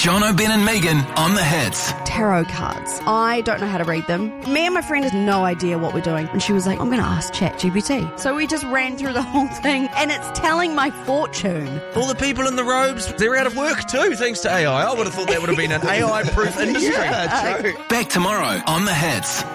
Jono, Ben and Megan on the hits. Tarot cards. I don't know how to read them. Me and my friend has no idea what we're doing. And she was like, I'm going to ask ChatGPT. So we just ran through the whole thing and it's telling my fortune. All the people in the robes, they're out of work too, thanks to AI. I would have thought that would have been an AI-proof industry. Back tomorrow on the hits.